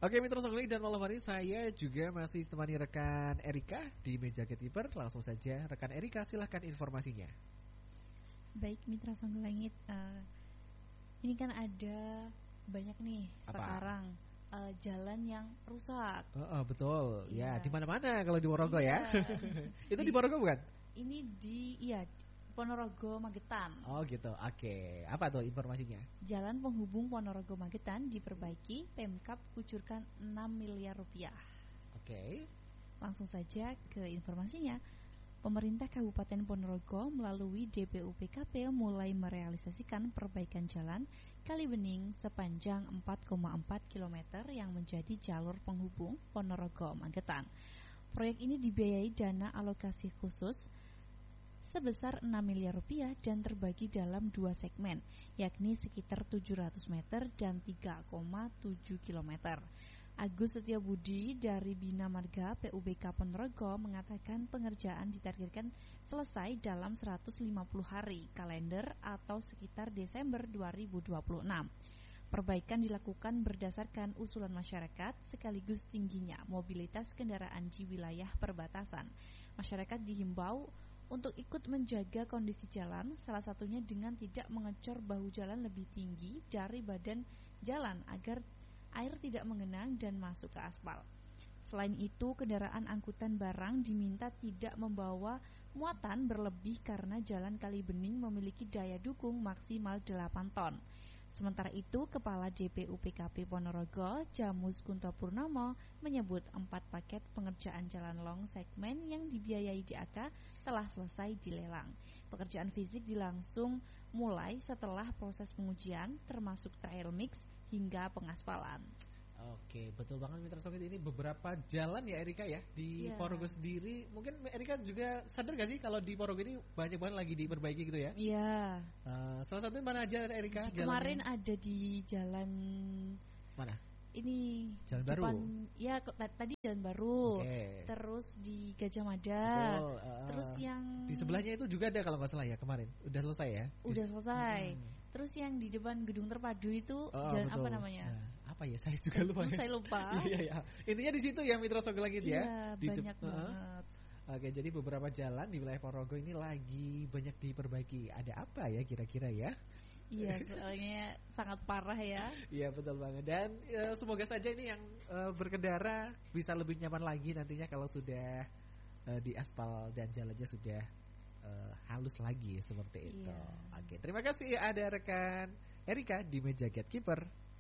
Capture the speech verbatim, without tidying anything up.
Oke Mitra Songling dan malam hari saya juga masih temani rekan Erika di meja Gatekeeper. Langsung saja rekan Erika silahkan informasinya. Baik Mitra Songlangit, uh, ini kan ada banyak nih Apa? sekarang uh, jalan yang rusak. Oh, oh betul, ya, ya di mana-mana kalau di Ponorogo iya. ya. Itu di, di Ponorogo bukan? Ini di, iya. Ponorogo Magetan. Oh gitu, oke. Apa tuh informasinya? Jalan penghubung Ponorogo Magetan diperbaiki, Pemkab kucurkan enam miliar rupiah. Oke. Langsung saja ke informasinya. Pemerintah Kabupaten Ponorogo melalui D P U P K P mulai merealisasikan perbaikan jalan Kalibening sepanjang empat koma empat kilometer yang menjadi jalur penghubung Ponorogo Magetan. Proyek ini dibiayai dana alokasi khusus sebesar enam miliar rupiah dan terbagi dalam dua segmen, yakni sekitar tujuh ratus meter dan tiga koma tujuh kilometer. Agus Setiabudi dari Bina Marga P U B K Ponorogo mengatakan pengerjaan ditargetkan selesai dalam seratus lima puluh hari kalender atau sekitar Desember dua ribu dua puluh enam. Perbaikan dilakukan berdasarkan usulan masyarakat sekaligus tingginya mobilitas kendaraan di wilayah perbatasan. Masyarakat dihimbau untuk ikut menjaga kondisi jalan, salah satunya dengan tidak mengecor bahu jalan lebih tinggi dari badan jalan agar air tidak mengenang dan masuk ke aspal. Selain itu, kendaraan angkutan barang diminta tidak membawa muatan berlebih karena jalan Kalibening memiliki daya dukung maksimal delapan ton. Sementara itu, Kepala D P U P K P Ponorogo, Jamus Kunto Purnomo, menyebut empat paket pengerjaan jalan long segmen yang dibiayai D A K telah selesai dilelang. Pekerjaan fisik dilangsung mulai setelah proses pengujian, termasuk trial mix hingga pengaspalan. Oke, betul banget Mitra Songit, ini beberapa jalan ya Erika ya di yeah. Ponorogo sendiri. Mungkin Erika juga sadar gak sih kalau di Ponorogo ini banyak banget lagi diperbaiki gitu ya? Iya. Yeah. Uh, salah satunya mana aja Erika? Di kemarin ada di jalan mana? Ini Jalan depan, Baru. Ya tadi Jalan Baru. Okay. Terus di Gajah Mada. Betul, uh, terus yang di sebelahnya itu juga ada kalau nggak salah ya kemarin. Udah selesai ya? Udah selesai. Hmm. Terus yang di depan Gedung Terpadu itu oh, jalan betul. apa namanya? Nah, apa ya? Saya juga lupa. Ya. Saya lupa. Iya ya. Intinya di situ ya Mitra Songlangit ya. Iya, di banyak de- banget. Uh, Oke, jadi beberapa jalan di wilayah Ponorogo ini lagi banyak diperbaiki. Ada apa ya kira-kira ya? Iya, soalnya sangat parah ya. Iya betul banget. Dan uh, semoga saja ini yang uh, berkendara bisa lebih nyaman lagi nantinya kalau sudah uh, di aspal dan jalannya sudah uh, halus lagi seperti itu. Iya. Oke, terima kasih ada rekan Erika di meja Gatekeeper.